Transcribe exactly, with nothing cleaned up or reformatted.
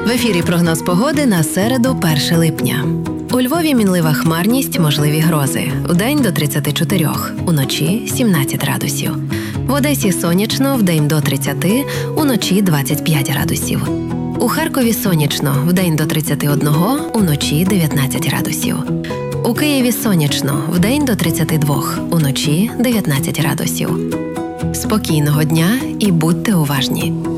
В ефірі прогноз погоди на середу, перше липня. У Львові мінлива хмарність, можливі грози. Вдень до тридцяти чотирьох, уночі сімнадцять градусів. В Одесі сонячно, вдень до тридцяти, уночі двадцять п'ять градусів. У Харкові сонячно, вдень до тридцяти одного, уночі дев'ятнадцять градусів. У Києві сонячно, вдень до тридцяти двох, уночі дев'ятнадцять градусів. Спокійного дня і будьте уважні!